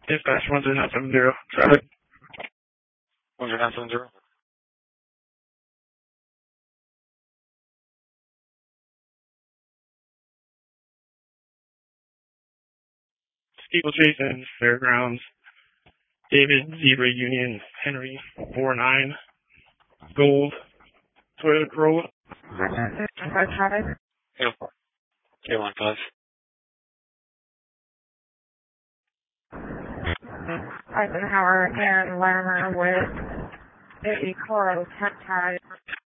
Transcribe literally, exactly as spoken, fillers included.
Dispatch one zero nine seven zero. Traffic. one zero nine seven zero. Steeplechase and Fairgrounds. David, Zebra Union, Henry, four nine. Gold, Toyota Corolla. eight one five. Eisenhower and Lerner with a Coro ten